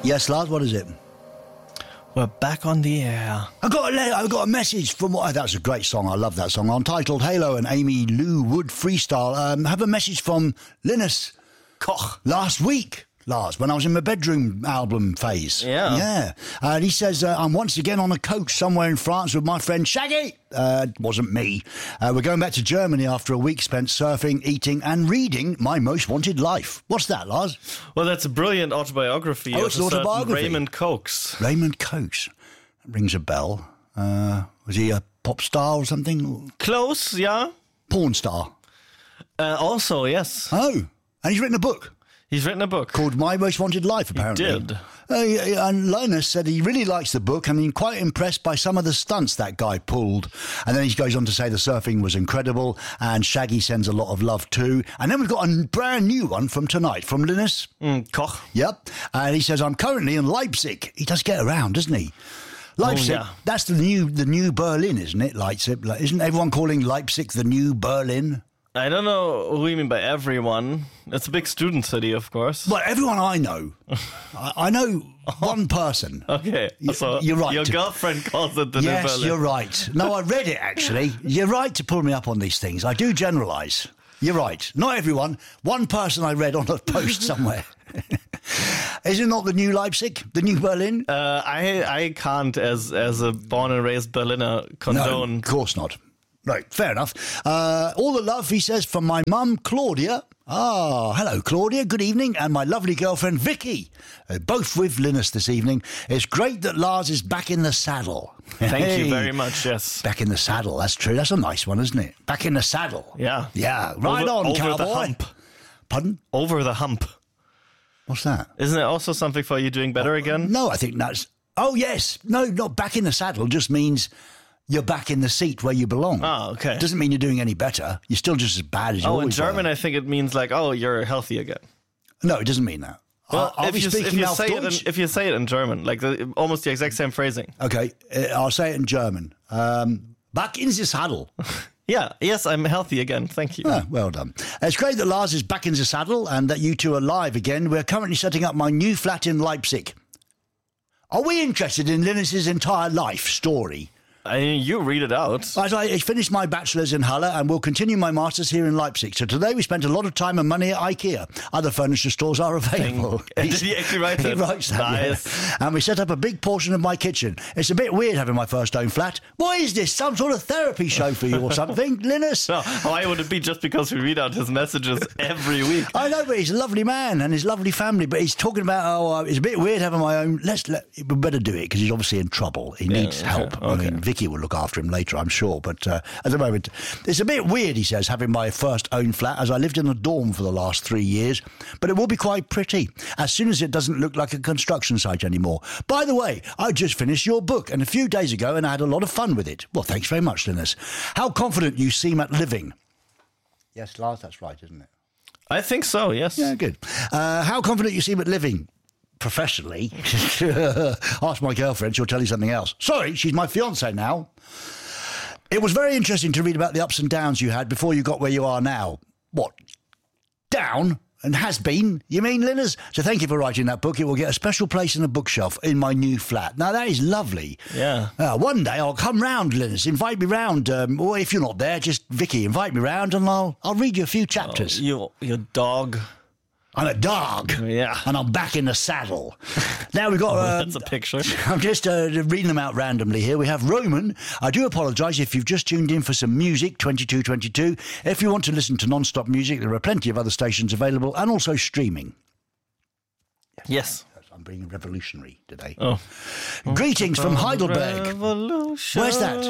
Yes, Lars, what is it? We're back on the air. I got a message from that's a great song. I love that song. Untitled Halo and Amy Lou Wood freestyle. Have a message from Linus Koch last week. Lars, when I was in my bedroom album phase. Yeah. And he says, I'm once again on a coach somewhere in France with my friend Shaggy. Wasn't me. We're going back to Germany after a week spent surfing, eating and reading My Most Wanted Life. What's that, Lars? Well, that's a brilliant autobiography Oh, it's an autobiography. Raymond Coates. Raymond Coates. That rings a bell. Was he a pop star or something? Close, yeah. Porn star. Also, yes. Oh, and he's written a book. He's written a book. Called My Most Wanted Life, apparently. He did. And Linus said he really likes the book and he's quite impressed by some of the stunts that guy pulled. And then he goes on to say the surfing was incredible and Shaggy sends a lot of love too. And then we've got a brand new one from tonight from Linus. Koch. Yep. And he says, I'm currently in Leipzig. He does get around, doesn't he? Leipzig, That's the new Berlin, isn't it? Leipzig. Isn't everyone calling Leipzig the new Berlin? I don't know who you mean by everyone. It's a big student city, of course. Well, everyone I know. I know one person. Okay, so you're right. Your girlfriend calls it the New Berlin. Yes, you're right. No, I read it, actually. You're right to pull me up on these things. I do generalise. You're right. Not everyone. One person I read on a post somewhere. Is it not the new Leipzig? The new Berlin? I can't, as a born and raised Berliner, condone. No, of course not. Right, fair enough. All the love, he says, from my mum, Claudia. Ah, hello, Claudia. Good evening. And my lovely girlfriend, Vicky. Both with Linus this evening. It's great that Lars is back in the saddle. Thank you very much, yes. Back in the saddle. That's true. That's a nice one, isn't it? Back in the saddle. Yeah. Yeah. Right on, over cowboy. the hump. Pardon? Over the hump. What's that? Isn't it also something for you doing better again? No, I think that's... Oh, yes. No, not back in the saddle. Just means... You're back in the seat where you belong. Oh, okay. Doesn't mean you're doing any better. You're still just as bad as you always in German, were. I think it means like, you're healthy again. No, it doesn't mean that. Well, I'll be speaking if you say it in German, like almost the exact same phrasing. Okay, I'll say it in German. Back in the saddle. Yeah, yes, I'm healthy again. Thank you. Oh, well done. It's great that Lars is back in the saddle and that you two are live again. We're currently setting up my new flat in Leipzig. Are we interested in Linus's entire life story? I mean, you read it out. I finished my bachelor's in Halle and will continue my master's here in Leipzig. So today we spent a lot of time and money at IKEA. Other furniture stores are available. Did he actually write that? He writes that, nice. Yeah. And we set up a big portion of my kitchen. It's a bit weird having my first own flat. What is this? Some sort of therapy show for you or something, Linus? No, why would it be just because we read out his messages every week? I know, but he's a lovely man and his lovely family. But he's talking about, it's a bit weird having my own. We better do it because he's obviously in trouble. He needs help. Okay. I mean, Vicky will look after him later, I'm sure. But at the moment, it's a bit weird, he says, having my first own flat, as I lived in a dorm for the last 3 years. But it will be quite pretty, as soon as it doesn't look like a construction site anymore. By the way, I just finished your book, and a few days ago, and I had a lot of fun with it. Well, thanks very much, Linus. How confident you seem at living. Yes, Lars, that's right, isn't it? I think so, yes. Yeah, good. How confident you seem at living. Professionally. Ask my girlfriend, she'll tell you something else. Sorry, she's my fiancée now. It was very interesting to read about the ups and downs you had before you got where you are now. What? Down? And has been? You mean, Linus? So thank you for writing that book. It will get a special place in a bookshelf in my new flat. Now, that is lovely. Yeah. One day I'll come round, Linus. Invite me round. Or if you're not there, just Vicky, invite me round and I'll read you a few chapters. Your dog. I'm a dog. Yeah. And I'm back in the saddle. Now we've got... that's a picture. I'm just reading them out randomly here. We have Roman. I do apologise if you've just tuned in for some music, 2222. If you want to listen to non-stop music, there are plenty of other stations available and also streaming. Yes. I'm being revolutionary today. Oh. Greetings from Heidelberg. Revolution. Where's that,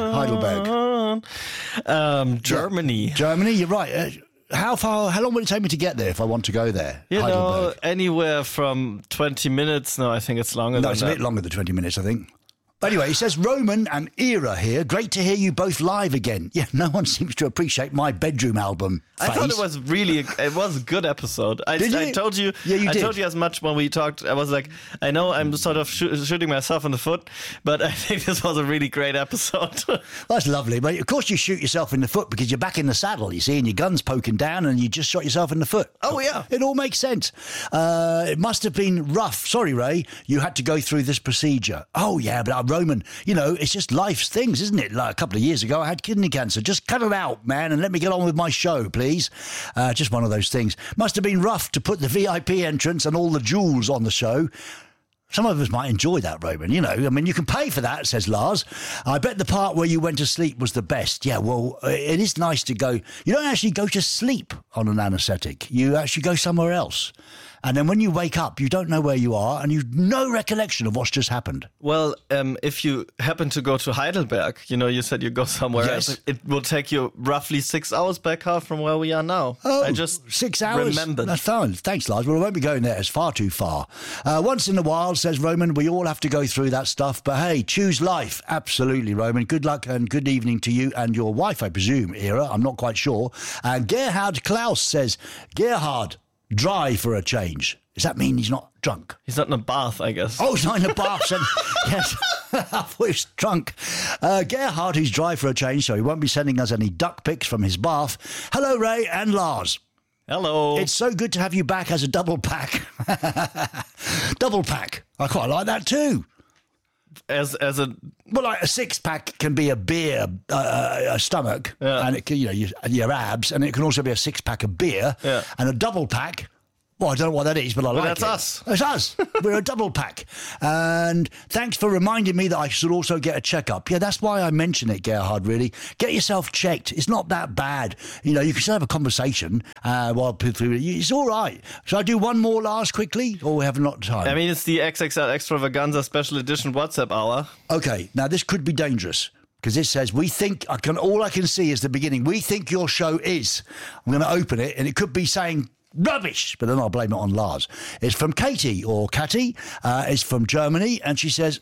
Heidelberg? Germany. Germany, you're right. How long will it take me to get there if I want to go there? You know, Heidelberg. anywhere from 20 minutes. No, I think it's longer No, than it's that. a bit longer than 20 minutes, I think. Anyway, he says, Roman and Era here. Great to hear you both live again. Yeah, no one seems to appreciate my bedroom album phase. I thought it was a good episode. I told you. Yeah, you did. I told you as much when we talked. I was like, I know I'm sort of shooting myself in the foot, but I think this was a really great episode. That's lovely, mate. Of course you shoot yourself in the foot because you're back in the saddle, you see, and your gun's poking down and you just shot yourself in the foot. Oh, yeah. It all makes sense. It must have been rough. Sorry, Ray, you had to go through this procedure. Oh, yeah, but Roman, you know, it's just life's things, isn't it? Like a couple of years ago, I had kidney cancer. Just cut it out, man, and let me get on with my show, please. Just one of those things. Must have been rough to put the VIP entrance and all the jewels on the show. Some of us might enjoy that, Roman. You know, I mean, you can pay for that, says Lars. I bet the part where you went to sleep was the best. Yeah, well, it is nice to go. You don't actually go to sleep on an anaesthetic. You actually go somewhere else. And then when you wake up, you don't know where you are and you've no recollection of what's just happened. Well, if you happen to go to Heidelberg, you know, you said you go somewhere else, it will take you roughly 6 hours back home from where we are now. Oh, I just 6 hours? remembered. That's fine. Thanks, Lars. Well, I won't be going there. It's far too far. Once in a while, says Roman, we all have to go through that stuff. But hey, choose life. Absolutely, Roman. Good luck and good evening to you and your wife, I presume, Era. I'm not quite sure. And Gerhard Klaus says, Gerhard, dry for a change. Does that mean he's not drunk? He's not in a bath, I guess. Oh, he's not in a bath. Yes, I thought he was drunk. Gerhard, who's dry for a change, so he won't be sending us any duck pics from his bath. Hello, Ray and Lars. Hello. It's so good to have you back as a double pack. Double pack. I quite like that too. As a Well, like a six-pack can be a beer, a stomach, and it can, you know, your abs, and it can also be a six-pack of beer, and a double pack. Well, I don't know what that is, but I like that's it. us. It's us. We're a double pack. And thanks for reminding me that I should also get a checkup. Yeah, that's why I mention it, Gerhard, really. Get yourself checked. It's not that bad. You know, you can still have a conversation while it's all right. Shall I do one more, Lars, quickly, or we have not time? I mean, it's the XXL Extravaganza Special Edition WhatsApp hour. Okay, now this could be dangerous. Because it says, all I can see is the beginning. We think your show is. I'm going to open it, and it could be saying rubbish, but then I'll blame it on Lars. It's from Katie, or Catty. It's from Germany, and she says,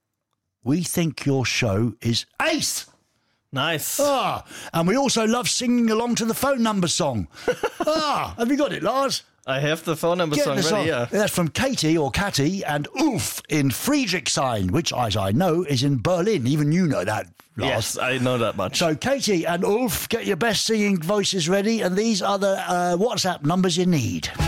we think your show is ace. Nice. And we also love singing along to the phone number song. Have you got it, Lars? I have the phone number song ready, yeah. That's from Katie, or Catty, and Ulf in Friedrichshain, which, as I know, is in Berlin. Even you know that, Lars. Yes, I know that much. So, Katie and Ulf, get your best singing voices ready, and these are the WhatsApp numbers you need.